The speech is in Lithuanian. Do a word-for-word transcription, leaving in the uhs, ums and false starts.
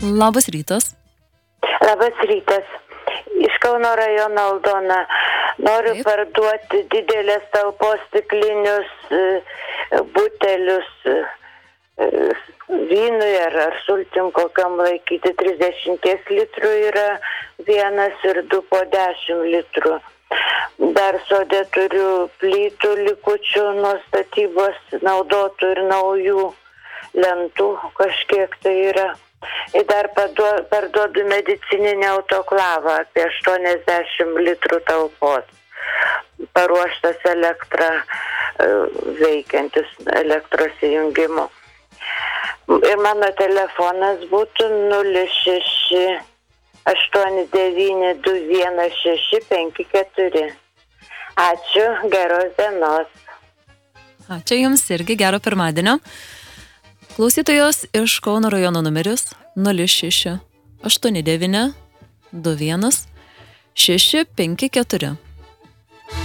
Labas rytas. Labas rytas. Iš Kauno rajono Aldona. Noriu Taip. parduoti didelės talpos stiklinius butelius vynui ar, ar sultim kokiam laikyti. trisdešimt litrų yra vienas ir du po dešimt litrų. Dar sode turiu plytų likučių nuo statybos naudotų ir naujų lentų kažkiek tai yra. Ir dar parduodu medicininį autoklavą apie aštuoniasdešimt litrų talpos. Paruoštas elektra, veikiantis elektros įjungimu. Ir mano telefonas būtų nulis šeši aštuoni devyni du vienas šeši penki keturi. Ačiū, geros dienos. Ačiū Jums irgi, gero pirmadienio. Klausytojos iš Kauno rajono numeris nulis šeši aštuoni devyni du vienas šeši penki keturi.